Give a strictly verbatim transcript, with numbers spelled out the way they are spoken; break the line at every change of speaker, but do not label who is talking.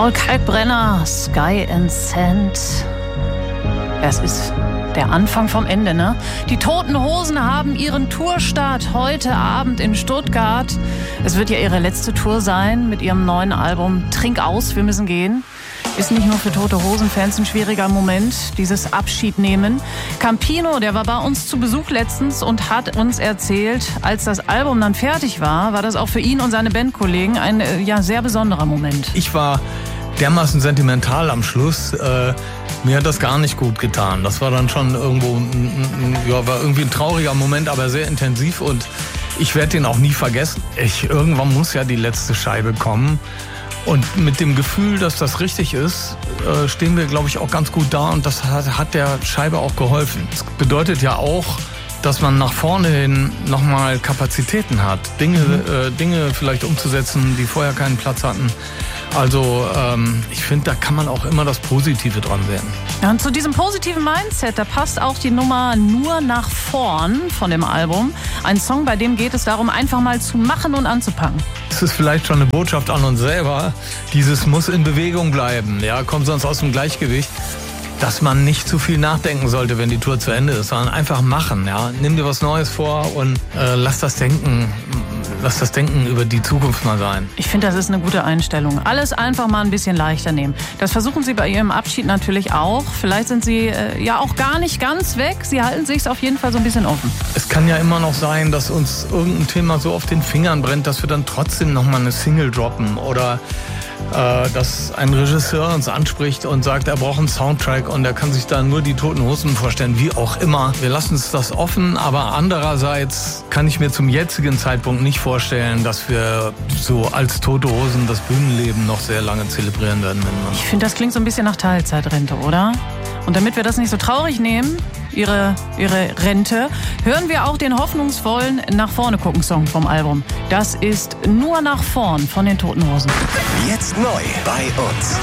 Paul Kalkbrenner, Sky and Sand. Es ist der Anfang vom Ende, ne? Die Toten Hosen haben ihren Tourstart heute Abend in Stuttgart. Es wird ja ihre letzte Tour sein mit ihrem neuen Album Trink aus, wir müssen gehen. Ist nicht nur für Tote Hosen-Fans ein schwieriger Moment, dieses Abschiednehmen. Campino, der war bei uns zu Besuch letztens und hat uns erzählt, als das Album dann fertig war, war das auch für ihn und seine Bandkollegen ein ja, sehr besonderer Moment.
Ich war dermaßen sentimental am Schluss. Äh, mir hat das gar nicht gut getan. Das war dann schon irgendwo, ja, war irgendwie ein trauriger Moment, aber sehr intensiv und ich werde den auch nie vergessen. Ich, irgendwann muss ja die letzte Scheibe kommen. Und mit dem Gefühl, dass das richtig ist, äh, stehen wir, glaube ich, auch ganz gut da. Und das hat, hat der Scheibe auch geholfen. Das bedeutet ja auch, dass man nach vorne hin nochmal Kapazitäten hat, Dinge, äh, Dinge vielleicht umzusetzen, die vorher keinen Platz hatten. Also ähm, ich finde, da kann man auch immer das Positive dran sehen.
Ja, und zu diesem positiven Mindset, da passt auch die Nummer Nur nach vorn von dem Album. Ein Song, bei dem geht es darum, einfach mal zu machen und anzupacken.
Das ist vielleicht schon eine Botschaft an uns selber. Dieses muss in Bewegung bleiben, ja, kommt sonst aus dem Gleichgewicht. Dass man nicht zu viel nachdenken sollte, wenn die Tour zu Ende ist, sondern einfach machen. Ja? Nimm dir was Neues vor und äh, lass das Denken, lass das Denken über die Zukunft mal sein.
Ich finde, das ist eine gute Einstellung. Alles einfach mal ein bisschen leichter nehmen. Das versuchen Sie bei Ihrem Abschied natürlich auch. Vielleicht sind Sie äh, ja auch gar nicht ganz weg. Sie halten sich auf jeden Fall so ein bisschen offen.
Es kann ja immer noch sein, dass uns irgendein Thema so auf den Fingern brennt, dass wir dann trotzdem noch mal eine Single droppen oder dass ein Regisseur uns anspricht und sagt, er braucht einen Soundtrack und er kann sich da nur die Toten Hosen vorstellen, wie auch immer. Wir lassen uns das offen, aber andererseits kann ich mir zum jetzigen Zeitpunkt nicht vorstellen, dass wir so als Tote Hosen das Bühnenleben noch sehr lange zelebrieren werden.
Ich finde, das klingt so ein bisschen nach Teilzeitrente, oder? Und damit wir das nicht so traurig nehmen, ihre, ihre Rente, hören wir auch den hoffnungsvollen Nach vorne gucken Song vom Album. Das ist Nur nach vorn von den Toten Hosen.
Jetzt neu bei uns.